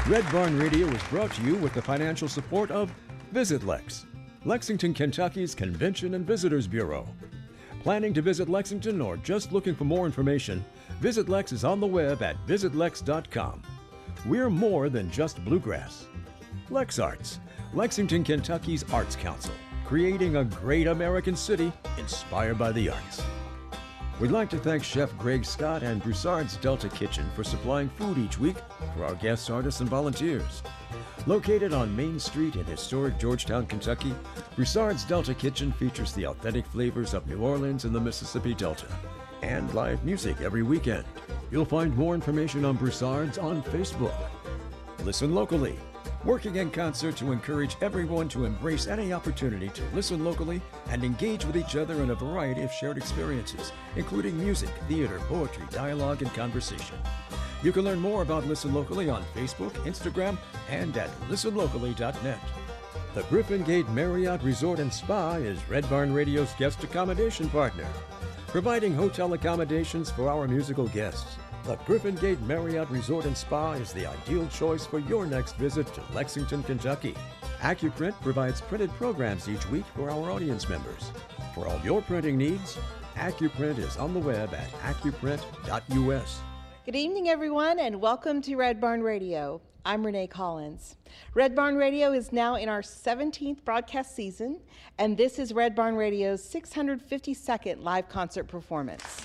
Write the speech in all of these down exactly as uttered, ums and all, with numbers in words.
Red Barn Radio is brought to you with the financial support of Visit Lex, Lexington, Kentucky's Convention and Visitors Bureau. Planning to visit Lexington or just looking for more information, Visit Lex is on the web at visit lex dot com. We're more than just bluegrass. Lex Arts, Lexington, Kentucky's Arts Council, creating a great American city inspired by the arts. We'd like to thank Chef Greg Scott and Broussard's Delta Kitchen for supplying food each week for our guest artists and volunteers. Located on Main Street in historic Georgetown, Kentucky, Broussard's Delta Kitchen features the authentic flavors of New Orleans and the Mississippi Delta, and live music every weekend. You'll find more information on Broussard's on Facebook. Listen locally, working in concert to encourage everyone to embrace any opportunity to listen locally and engage with each other in a variety of shared experiences, including music, theater, poetry, dialogue, and conversation. You can learn more about Listen Locally on Facebook, Instagram, and at listen locally dot net. The Griffin Gate Marriott Resort and Spa is Red Barn Radio's guest accommodation partner, providing hotel accommodations for our musical guests. The Griffin Gate Marriott Resort and Spa is the ideal choice for your next visit to Lexington, Kentucky. AccuPrint provides printed programs each week for our audience members. For all your printing needs, AccuPrint is on the web at accuprint dot U S. Good evening, everyone, and welcome to Red Barn Radio. I'm Renee Collins. Red Barn Radio is now in our seventeenth broadcast season, and this is Red Barn Radio's six hundred fifty-second live concert performance.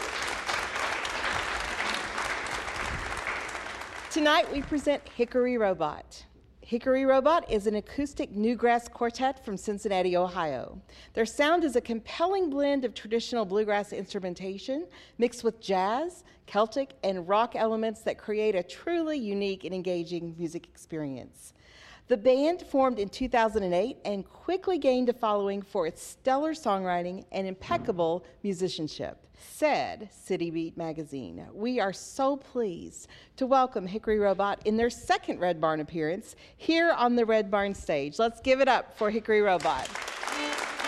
Tonight we present Hickory Robot. Hickory Robot is an acoustic newgrass quartet from Cincinnati, Ohio. Their sound is a compelling blend of traditional bluegrass instrumentation mixed with jazz, Celtic, and rock elements that create a truly unique and engaging music experience. The band formed in two thousand eight and quickly gained a following for its stellar songwriting and impeccable musicianship, said City Beat magazine. We are so pleased to welcome Hickory Robot in their second Red Barn appearance here on the Red Barn stage. Let's give it up for Hickory Robot.